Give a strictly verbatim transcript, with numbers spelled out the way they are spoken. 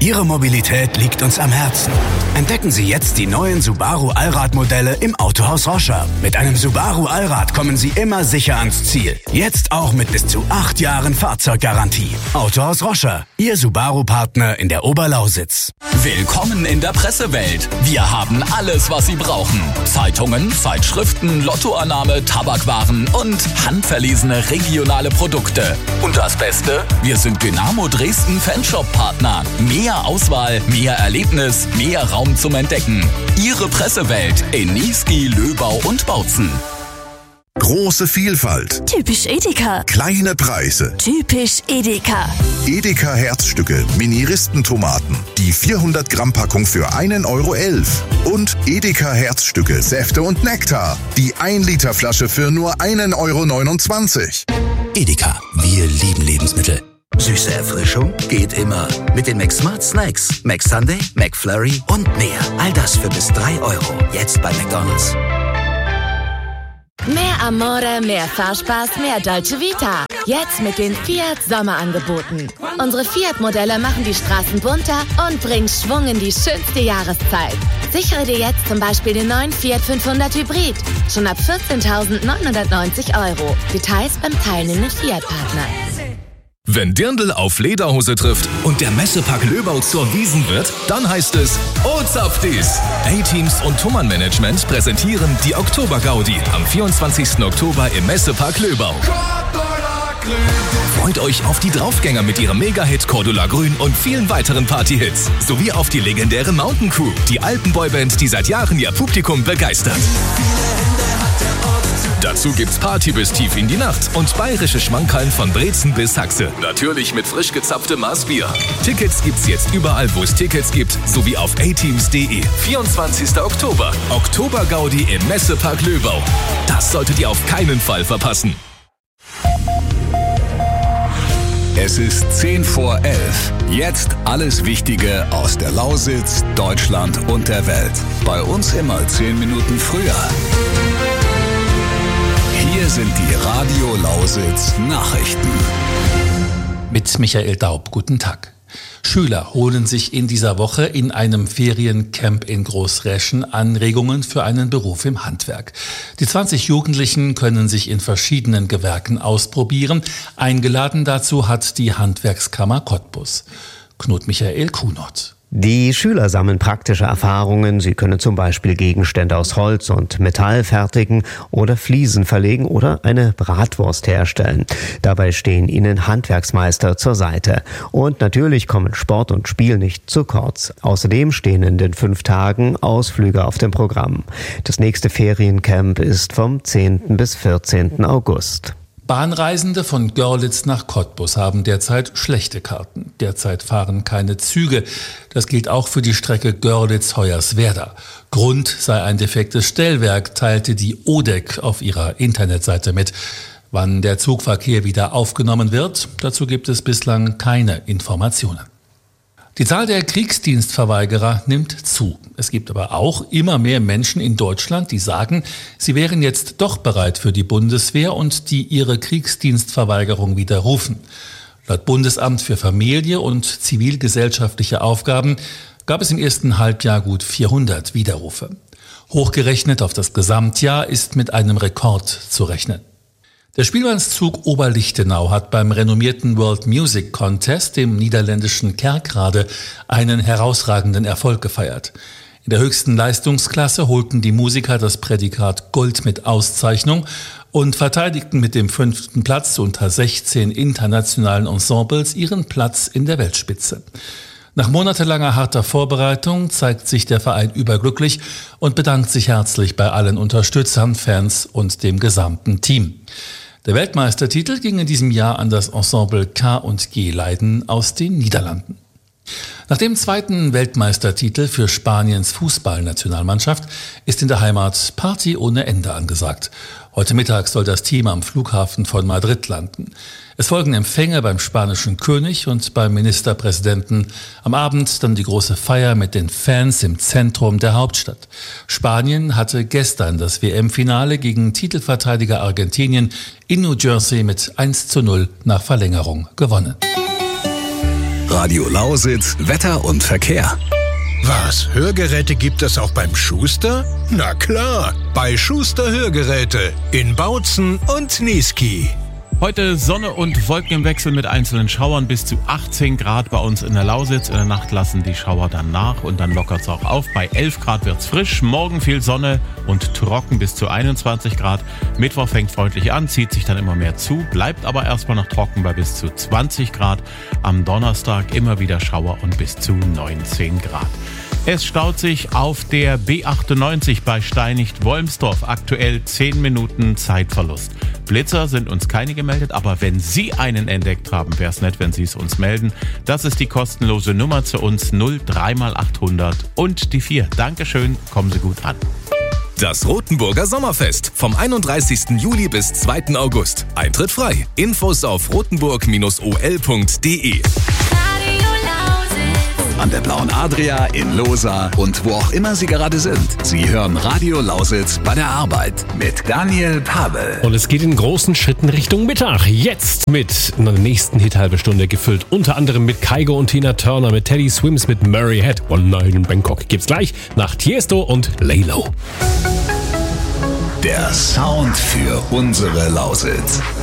Ihre Mobilität liegt uns am Herzen. Entdecken Sie jetzt die neuen Subaru Allradmodelle im Autohaus Roscher. Mit einem Subaru Allrad kommen Sie immer sicher ans Ziel. Jetzt auch mit bis zu acht Jahren Fahrzeuggarantie. Autohaus Roscher, Ihr Subaru-Partner in der Oberlausitz. Willkommen in der Pressewelt. Wir haben alles, was Sie brauchen. Zeitungen, Zeitschriften, Lottoannahme, Tabakwaren und handverlesene regionale Produkte. Und das Beste? Wir sind Dynamo Dresden Fanshop-Partner. Mehr Auswahl, mehr Erlebnis, mehr Raum zum Entdecken. Ihre Pressewelt in Niesky, Löbau und Bautzen. Große Vielfalt. Typisch Edeka. Kleine Preise. Typisch Edeka. Edeka Herzstücke, Mini-Ristentomaten. Die vierhundert Gramm Packung für einen Euro elf. Und Edeka Herzstücke, Säfte und Nektar. Die ein Liter Flasche für nur einen Euro neunundzwanzig. Edeka, wir lieben Lebensmittel. Süße Erfrischung geht immer. Mit den McSmart Snacks. McSunday, McFlurry und mehr. All das für bis drei Euro. Jetzt bei McDonald's. Mehr Amore, mehr Fahrspaß, mehr Dolce Vita. Jetzt mit den Fiat Sommerangeboten. Unsere Fiat-Modelle machen die Straßen bunter und bringen Schwung in die schönste Jahreszeit. Sichere dir jetzt zum Beispiel den neuen Fiat fünfhundert Hybrid. Schon ab vierzehntausendneunhundertneunzig Euro. Details beim teilnehmenden Fiat-Partner. Wenn Dirndl auf Lederhose trifft und der Messepark Löbau zur Wiesn wird, dann heißt es O Zapftis! A-Teams und Thumann Management präsentieren die Oktober-Gaudi am vierundzwanzigsten Oktober im Messepark Löbau. Freut euch auf die Draufgänger mit ihrem Mega-Hit Cordula Grün und vielen weiteren Party-Hits. Sowie auf die legendäre Mountain Crew, die Alpenboyband, die seit Jahren ihr Publikum begeistert. Dazu gibt's Party bis tief in die Nacht und bayerische Schmankerln von Brezen bis Haxe. Natürlich mit frisch gezapftem Maßbier. Tickets gibt's jetzt überall, wo es Tickets gibt, sowie auf a teams punkt de. vierundzwanzigsten Oktober. Oktober-Gaudi im Messepark Löbau. Das solltet ihr auf keinen Fall verpassen. Es ist zehn vor elf. Jetzt alles Wichtige aus der Lausitz, Deutschland und der Welt. Bei uns immer zehn Minuten früher. Hier sind die Radio Lausitz Nachrichten. Mit Michael Daub, guten Tag. Schüler holen sich in dieser Woche in einem Feriencamp in Großräschen Anregungen für einen Beruf im Handwerk. Die zwanzig Jugendlichen können sich in verschiedenen Gewerken ausprobieren. Eingeladen dazu hat die Handwerkskammer Cottbus. Knut Michael Kunert. Die Schüler sammeln praktische Erfahrungen. Sie können zum Beispiel Gegenstände aus Holz und Metall fertigen oder Fliesen verlegen oder eine Bratwurst herstellen. Dabei stehen ihnen Handwerksmeister zur Seite. Und natürlich kommen Sport und Spiel nicht zu kurz. Außerdem stehen in den fünf Tagen Ausflüge auf dem Programm. Das nächste Feriencamp ist vom zehnten bis vierzehnten August. Bahnreisende von Görlitz nach Cottbus haben derzeit schlechte Karten. Derzeit fahren keine Züge. Das gilt auch für die Strecke Görlitz-Hoyerswerda. Grund sei ein defektes Stellwerk, teilte die O D E C auf ihrer Internetseite mit. Wann der Zugverkehr wieder aufgenommen wird, dazu gibt es bislang keine Informationen. Die Zahl der Kriegsdienstverweigerer nimmt zu. Es gibt aber auch immer mehr Menschen in Deutschland, die sagen, sie wären jetzt doch bereit für die Bundeswehr und die ihre Kriegsdienstverweigerung widerrufen. Laut Bundesamt für Familie und zivilgesellschaftliche Aufgaben gab es im ersten Halbjahr gut vierhundert Widerrufe. Hochgerechnet auf das Gesamtjahr ist mit einem Rekord zu rechnen. Der Spielmannszug Oberlichtenau hat beim renommierten World Music Contest, dem niederländischen Kerkrade, einen herausragenden Erfolg gefeiert. In der höchsten Leistungsklasse holten die Musiker das Prädikat Gold mit Auszeichnung und verteidigten mit dem fünften Platz unter sechzehn internationalen Ensembles ihren Platz in der Weltspitze. Nach monatelanger harter Vorbereitung zeigt sich der Verein überglücklich und bedankt sich herzlich bei allen Unterstützern, Fans und dem gesamten Team. Der Weltmeistertitel ging in diesem Jahr an das Ensemble K und G Leiden aus den Niederlanden. Nach dem zweiten Weltmeistertitel für Spaniens Fußballnationalmannschaft ist in der Heimat Party ohne Ende angesagt. Heute Mittag soll das Team am Flughafen von Madrid landen. Es folgen Empfänge beim spanischen König und beim Ministerpräsidenten. Am Abend dann die große Feier mit den Fans im Zentrum der Hauptstadt. Spanien hatte gestern das W M-Finale gegen Titelverteidiger Argentinien in New Jersey mit eins zu null nach Verlängerung gewonnen. Radio Lausitz, Wetter und Verkehr. Was, Hörgeräte gibt es auch beim Schuster? Na klar, bei Schuster Hörgeräte in Bautzen und Niesky. Heute Sonne und Wolken im Wechsel mit einzelnen Schauern, bis zu achtzehn Grad bei uns in der Lausitz. In der Nacht lassen die Schauer dann nach und dann lockert es auch auf. Bei elf Grad wird's frisch, morgen viel Sonne und trocken bis zu einundzwanzig Grad. Mittwoch fängt freundlich an, zieht sich dann immer mehr zu, bleibt aber erstmal noch trocken bei bis zu zwanzig Grad. Am Donnerstag immer wieder Schauer und bis zu neunzehn Grad. Es staut sich auf der B achtundneunzig bei Steinigt-Wolmsdorf. Aktuell zehn Minuten Zeitverlust. Blitzer sind uns keine gemeldet, aber wenn Sie einen entdeckt haben, wäre es nett, wenn Sie es uns melden. Das ist die kostenlose Nummer zu uns null drei mal achthundert und die vier. Dankeschön, kommen Sie gut an. Das Rothenburger Sommerfest vom einunddreißigsten Juli bis zweiten August. Eintritt frei. Infos auf rothenburg Bindestrich o l punkt d e. An der Blauen Adria, in Losa und wo auch immer Sie gerade sind. Sie hören Radio Lausitz bei der Arbeit mit Daniel Pavel. Und es geht in großen Schritten Richtung Mittag. Jetzt mit einer nächsten Hit-halbe Stunde gefüllt. Unter anderem mit Kygo und Tina Turner, mit Teddy Swims, mit Murray Head. One Night in Bangkok gibt's gleich nach Tiesto und Laylo. Der Sound für unsere Lausitz.